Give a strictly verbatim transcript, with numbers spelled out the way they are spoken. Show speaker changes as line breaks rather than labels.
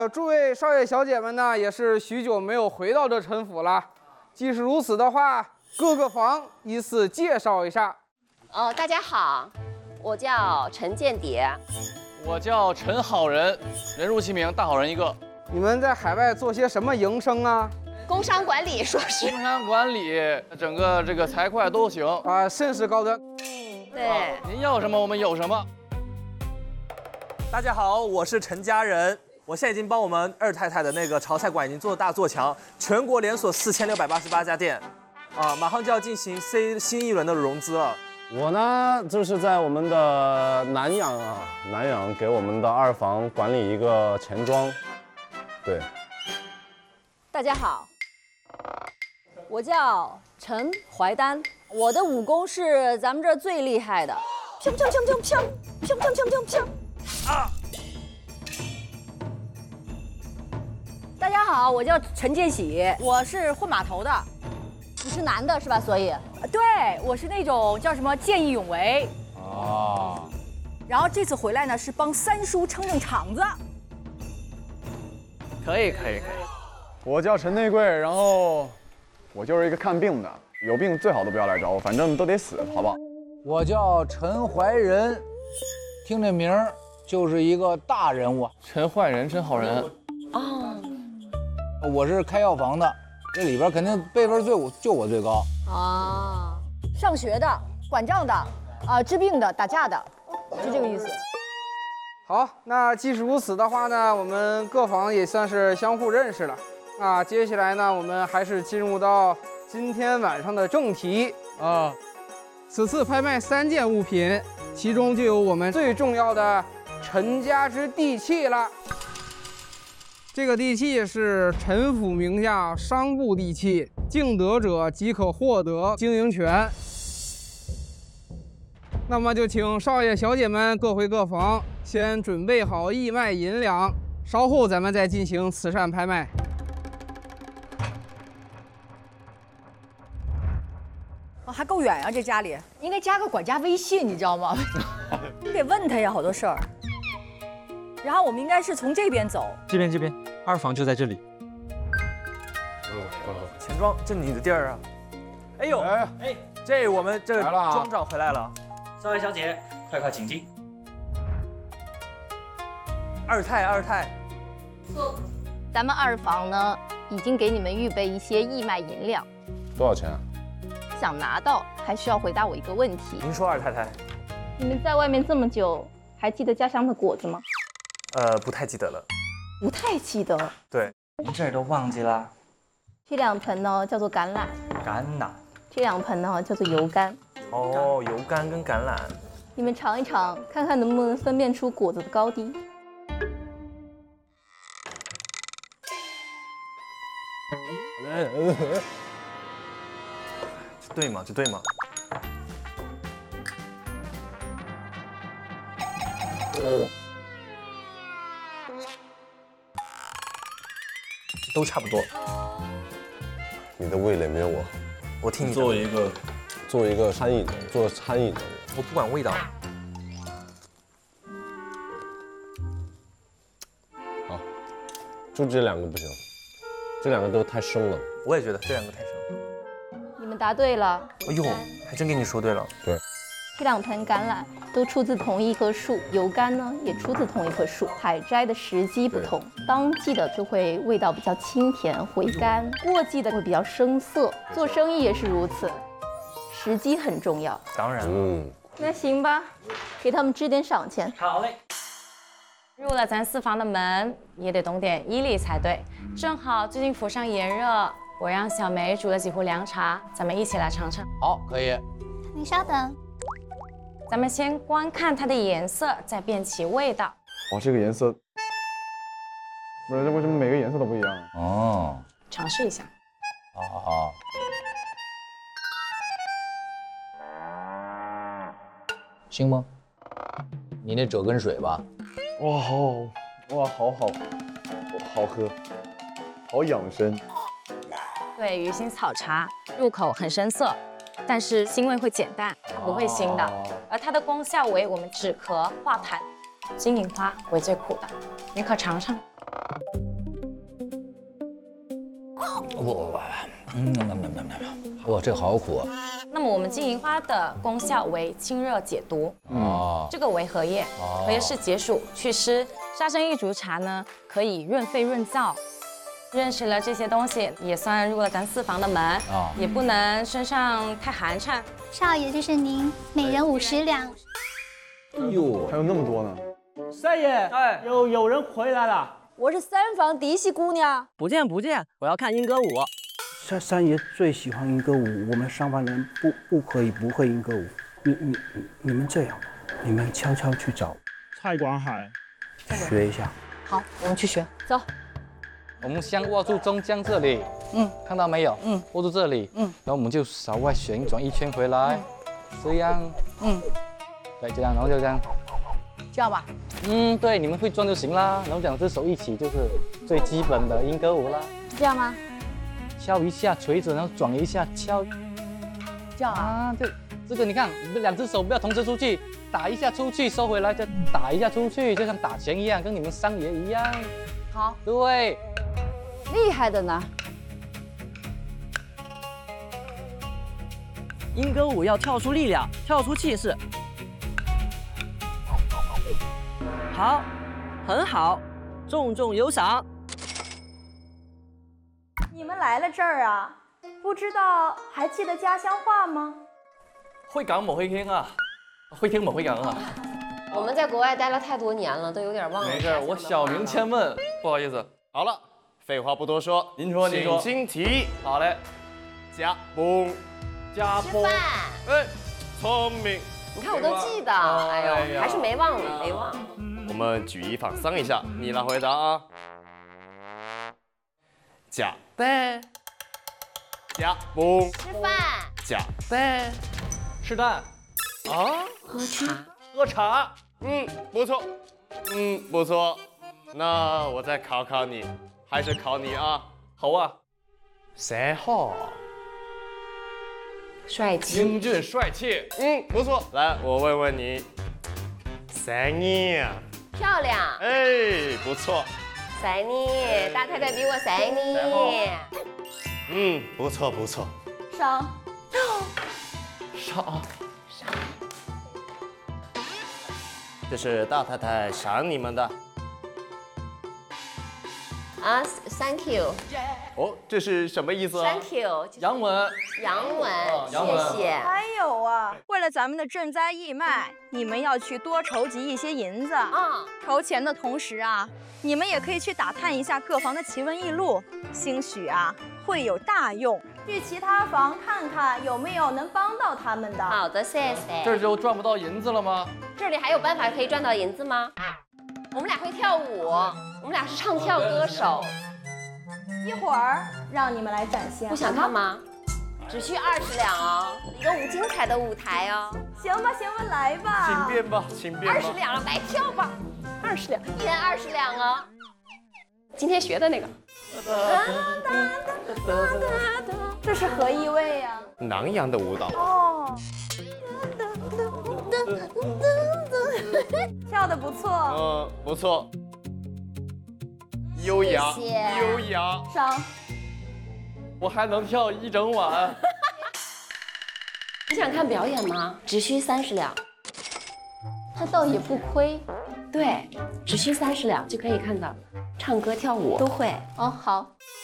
呃，诸位少爷小姐们呢，也是许久没有回到这陈府了。既是如此的话，各个房依次介绍一下。
哦，大家好，我叫陈间谍。
我叫陈好人，人如其名，大好人一个。
你们在海外做些什么营生啊？
工商管理硕士。
工商管理，整个这个财会都行
啊，甚是高端。
对，
您要什么我们有什么。
大家好，我是陈家人。我现在已经帮我们二太太的那个潮菜馆已经做大做强，全国连锁四千六百八十八家店，啊，马上就要进行 C 新一轮的融资了。
我呢，就是在我们的南阳啊，南阳给我们的二房管理一个钱庄。对，
大家好，我叫陈怀丹，我的武功是咱们这儿最厉害的，砰砰砰砰砰砰砰砰砰砰啊！大家好，我叫陈建喜，我是混码头的。你是男的是吧？所以，对，我是那种叫什么见义勇为哦。然后这次回来呢，是帮三叔撑撑场子。
可以可以可以。
我叫陈内贵，然后我就是一个看病的，有病最好都不要来找我，反正都得死，好不好？
我叫陈怀仁，听这名儿就是一个大人物。
陈坏人，陈好人。
哦，
我是开药房的，这里边肯定辈分最就我最高。
啊，上学的、管账的、啊治病的、打架的，是这个意思。
好，那既是如此的话呢，我们各房也算是相互认识了。啊，接下来呢，我们还是进入到今天晚上的正题啊。此次拍卖三件物品，其中就有我们最重要的陈家之地契了。这个地契是陈府名下商部地契，竞得者即可获得经营权。那么就请少爷小姐们各回各房，先准备好义卖银两，稍后咱们再进行慈善拍卖。
哦，还够远啊，这家里应该加个管家微信，你知道吗？你得问他呀，好多事儿。然后我们应该是从这边走，
这边这边，二房就在这里。
钱庄，这你的地儿啊！哎呦，哎哎，这我们这庄长回来了。
少爷小姐，快快请进。
二太，二太，
咱们二房呢，已经给你们预备一些义卖银两。
多少钱啊？
想拿到，还需要回答我一个问题。
您说，二太太，
你们在外面这么久，还记得家乡的果子吗？
呃，不太记得了。
不太记得。
对，
您这儿都忘记了。
这两盆呢叫做橄榄，
橄榄。
这两盆呢叫做油柑。
哦，油柑跟橄榄。
你们尝一尝，看看能不能分辨出果子的高低。
这对吗？这对吗？都差不多。
你的味蕾没有我好。
我听你
作为一个，作为一个餐饮的，做餐饮的，
我不管味道。
好，就这两个不行，这两个都太生了。
我也觉得这两个太生。
你们答对了。
哎呦，还真给你说对了。
对。
这两盆橄榄都出自同一棵树，油柑呢也出自同一棵树，采摘的时机不同，当季的就会味道比较清甜回甘，过季的会比较生涩。做生意也是如此，时机很重要。
当然。
嗯。
那行吧，给他们支点赏钱。
好嘞。
入了咱四房的门，也得懂点医力才对。正好最近府上炎热，我让小梅煮了几壶凉茶，咱们一起来尝尝。
好，可以。
您稍等。
咱们先观看它的颜色，再辨其味道。
哇，这个颜色，不是，这为什么每个颜色都不一样？
哦，
尝试一下。
好好好。行吗？你那褶跟水吧。
哇，好，哇，好好，好喝，好养生。
对，鱼腥草茶入口很深涩，但是腥味会减淡，它不会腥的。哦、而它的功效为我们止咳化痰。金银花为最苦的，你可尝尝。
我，嗯，哇，这个好苦啊！
那么我们金银花的功效为清热解毒，
哦，
这个为荷叶，荷叶是解暑祛湿，沙参玉竹茶呢可以润肺润燥。认识了这些东西，也算入了咱四房的门啊，也不能身上太寒碜。
少爷，这是您，每人五十两。
哎呦，还有那么多呢！
三爷，哎，有有人回来了。
我是三房嫡系姑娘。
不见不见，我要看莺歌舞。
三三爷最喜欢莺歌舞，我们上班人不不可以不会莺歌舞。你你你们这样，你们悄悄去找
蔡广海，
学一下。
好，我们去学，走。
我们先握住中间这里，嗯，看到没有？嗯，握住这里，嗯，然后我们就稍微旋转一圈回来，这样，嗯，对，这样，然后就这样，
这样吧。
嗯，对，你们会转就行啦，然后两只手一起就是最基本的莺歌舞啦。
这样吗？
敲一下锤子，然后转一下敲，
这样啊？
对，这个你看，两只手不要同时出去，打一下出去，收回来，再打一下出去，就像打拳一样，跟你们三爷一样。
好，
对，
厉害的呢。
莺歌舞要跳出力量，跳出气势。好，很好，重重有赏。
你们来了这儿啊？不知道还记得家乡话吗？
会讲冇会听啊，会听冇会讲啊。
我们在国外待了太多年了，都有点忘了。
没事，我小名千问，不好意思。
好了，废话不多说，
您说您说，
请听题。
好嘞，
加崩，
加
崩，
哎，聪明。
你看我都记得，哎呦，还是没忘了，没忘。
我们举一反三一下，你来回答啊。加蛋，加崩，
吃饭，
加蛋，
吃蛋，
啊，
喝茶。
喝茶，
嗯，不错，嗯，不错。那我再考考你，还是考你啊。
好啊。
三好，
帅气，
英俊帅气，
嗯，不错。来，我问问你，三年，
漂亮，
哎，不错。
三年，大太太比我三年。
嗯，不错不错。
赏，
赏，
赏。
这是大太太赏你们的。
啊 ，Thank you。
哦，这是什么意思啊
？Thank you。
洋文。
洋文，谢谢。
还有啊，为了咱们的赈灾义卖，你们要去多筹集一些银子啊。筹钱的同时啊，你们也可以去打探一下各房的奇闻异录，兴许啊会有大用。去其他房看看有没有能帮到他们的。
好的，谢谢。
这就赚不到银子了吗？
这里还有办法可以赚到银子吗？我们俩会跳舞，我们俩是唱跳歌手。
一会儿让你们来展现，
不想看吗？只需二十两哦，一个舞精彩的舞台哦。
行吧，行吧，来吧。
请便吧，请便吧。
二十两了，来跳吧。二十两，一人二十两哦。今天学的那个。
这是何意味呀？
南洋的舞蹈。
哦。跳得不错。
嗯，不错。优雅，优雅。
赏。
我还能跳一整晚。
你想看表演吗？只需三十两。
他倒也不亏。
对，只需三十两就可以看到，唱歌跳舞都会。
哦，好。